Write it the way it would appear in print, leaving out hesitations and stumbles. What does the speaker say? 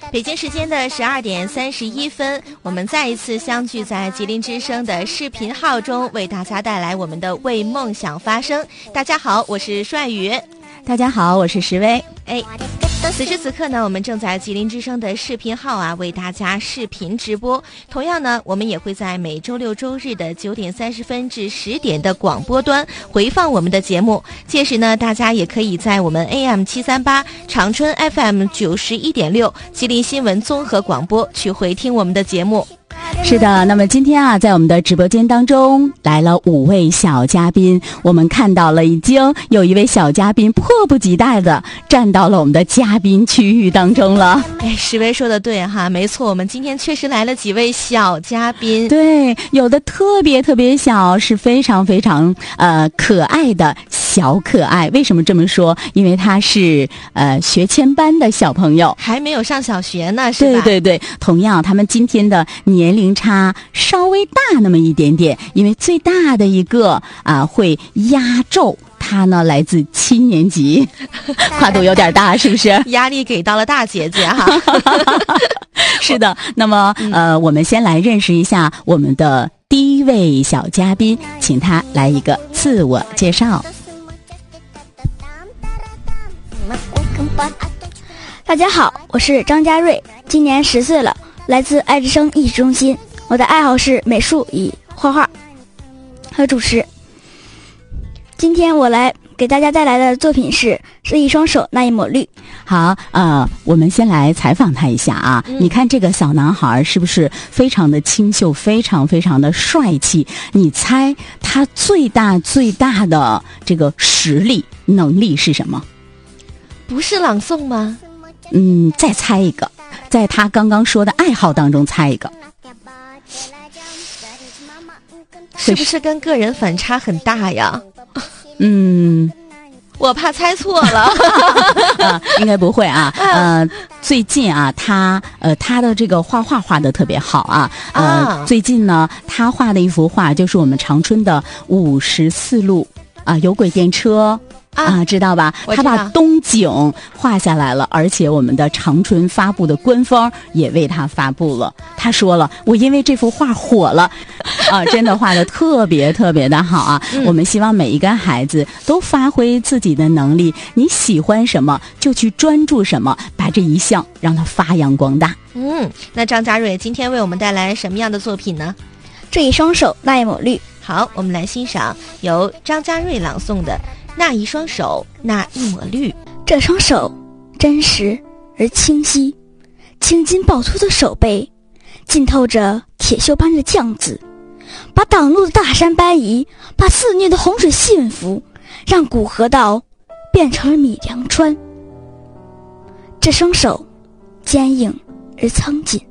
北京时间的12点31分，我们再一次相聚在吉林之声的视频号中，为大家带来我们的为梦想发声。大家好，我是帅宇。 大家好，我是石薇。 此时此刻呢，我们正在吉林之声的视频号为大家视频直播。同样呢，我们也会在每周六周日的9点30分至10点的广播端回放我们的节目。届时呢，大家也可以在我们 AM738 长春 FM 91.6吉林新闻综合广播去回听我们的节目。 是的，那么今天在我们的直播间当中来了5位小嘉宾，我们看到了已经有一位小嘉宾迫不及待的站到了我们的嘉宾区域当中了。 石薇说的对哈，没错，我们今天确实来了几位小嘉宾。 对，有的特别特别小，是非常非常可爱的小可爱。为什么这么说？因为他是学前班的小朋友，还没有上小学呢，是吧？ 对对对，同样他们今天的年龄差稍微大那么一点点，因为最大的一个会压轴，他呢来自7年级，跨度有点大，是不是？ 压力给到了大姐姐哈。 是的，那么我们先来认识一下我们的第一位小嘉宾，请他来一个自我介绍。 大家好，我是张佳瑞，今年10岁了，来自爱之声艺术中心。我的爱好是美术与画画和主持。今天我来给大家带来的作品是一双手那一抹绿。 好，我们先来采访他一下啊。你看这个小男孩是不是非常的清秀，非常非常的帅气？你猜他最大的这个实力能力是什么？ 不是朗诵吗？ 再猜一个，在他刚刚说的爱好当中猜一个。 是不是跟个人反差很大呀？我怕猜错了。 应该不会啊。最近他的这个画画画得特别好啊。最近呢，他画的一幅画就是我们长春的54路有轨电车。知道吧？他把东景画下来了，而且我们的长春发布的官方也为他发布了。他说了，我因为这幅画火了，真的画得特别特别的好啊！我们希望每一个孩子都发挥自己的能力，你喜欢什么就去专注什么，把这一项让它发扬光大。 那张佳瑞今天为我们带来什么样的作品呢？ 这一双手那一抹绿。 好，我们来欣赏由张佳瑞朗诵的那一双手那一抹绿。 这双手真实而清晰，青筋暴突的手背浸透着铁锈般的酱紫，把挡路的大山搬移，把肆虐的洪水驯服，让古河道变成了米粮川。这双手坚硬而苍劲，